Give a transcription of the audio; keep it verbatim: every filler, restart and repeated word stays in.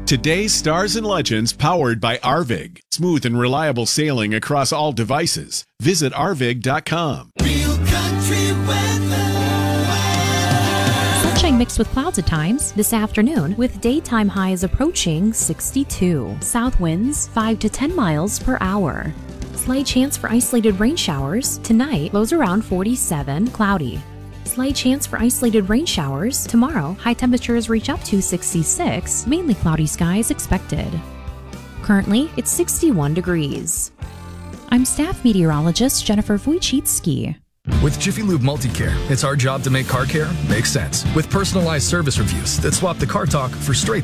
Today's Stars and Legends powered by Arvig. Smooth and reliable sailing across all devices. Visit arvig dot com. Real country weather. Sunshine mixed with clouds at times this afternoon, with daytime highs approaching sixty-two. South winds five to ten miles per hour. Slight chance for isolated rain showers. Tonight, lows around forty-seven, cloudy. Slight chance for isolated rain showers. Tomorrow, high temperatures reach up to sixty-six, mainly cloudy skies expected. Currently, it's sixty-one degrees. I'm staff meteorologist Jennifer Wojcicki. With Jiffy Lube Multicare, it's our job to make car care make sense. With personalized service reviews that swap the car talk for straight